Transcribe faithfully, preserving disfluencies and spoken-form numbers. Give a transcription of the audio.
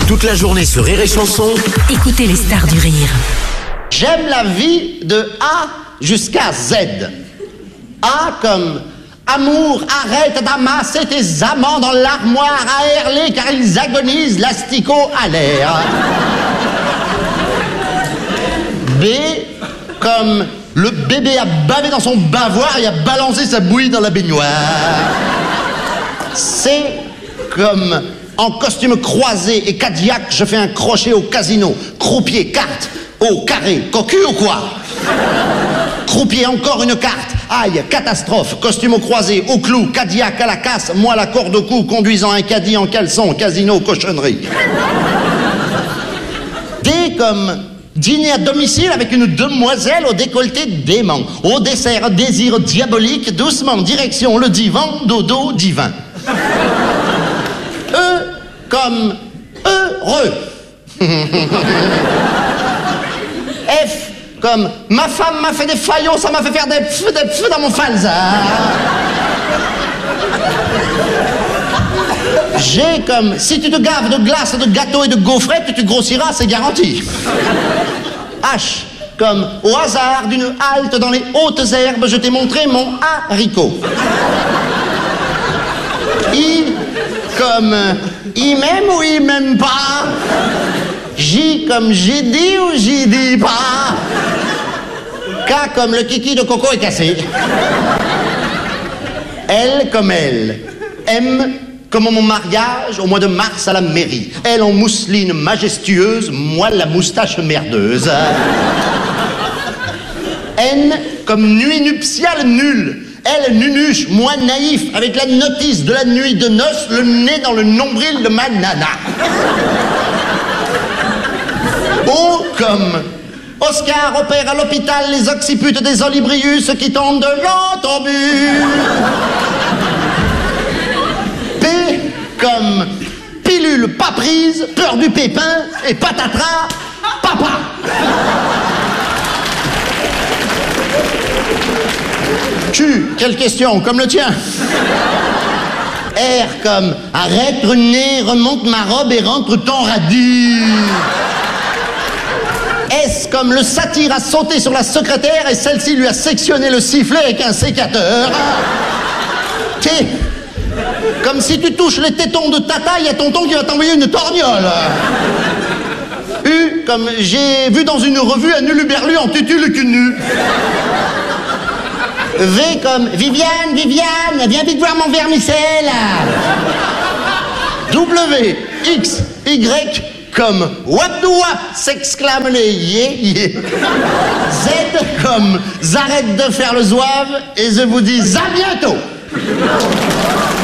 Toute la journée sur Rire et Chanson. Écoutez les stars du rire. J'aime la vie de A jusqu'à Z. A comme amour, arrête d'amasser tes amants dans l'armoire à Airley car ils agonisent l'asticot à l'air. B comme le bébé a bavé dans son bavoir et a balancé sa bouillie dans la baignoire. C comme en costume croisé et Cadillac, je fais un crochet au casino. Croupier, carte, au carré, cocu ou quoi? Croupier, encore une carte. Aïe, catastrophe, costume au croisé, au clou, Cadillac à la casse, moi la corde au cou, conduisant un caddie en caleçon, casino, cochonnerie. D comme dîner à domicile avec une demoiselle au décolleté dément. Au dessert, désir diabolique, doucement, direction le divan, dodo divin. E comme heureux. F comme ma femme m'a fait des faillots, ça m'a fait faire des pfff, des pfff dans mon falza. G comme si tu te gaves de glace, de gâteaux et de gaufrettes, tu grossiras, c'est garanti. H comme au hasard d'une halte dans les hautes herbes, je t'ai montré mon haricot. I comme il m'aime ou il m'aime pas. J comme j'ai dit ou j'y dis pas. K comme le kiki de Coco est cassé. L comme elle. M comme mon mariage au mois de mars à la mairie. Elle en mousseline majestueuse, moi la moustache merdeuse. N comme nuit nuptiale nulle. Elle nunuche, moi naïf, avec la notice de la nuit de noces, le nez dans le nombril de ma nana. O comme Oscar opère à l'hôpital les occiputes des Olibrius qui tombent de l'autobus. P comme pilule pas prise, peur du pépin et patatras, papa. Q, quelle question, comme le tien. R comme arrête René, remonte ma robe et rentre ton radis. S comme le satyre a sauté sur la secrétaire et celle-ci lui a sectionné le sifflet avec un sécateur. T comme si tu touches les tétons de tata, il y a tonton qui va t'envoyer une torgnole. U comme j'ai vu dans une revue un uluberlu en tutule cul nu. V comme Viviane, Viviane, viens vite voir mon vermicelle. W, X, Y comme wap do wap, s'exclament les yé yé. Z comme j'arrête de faire le zouave et je vous dis à bientôt.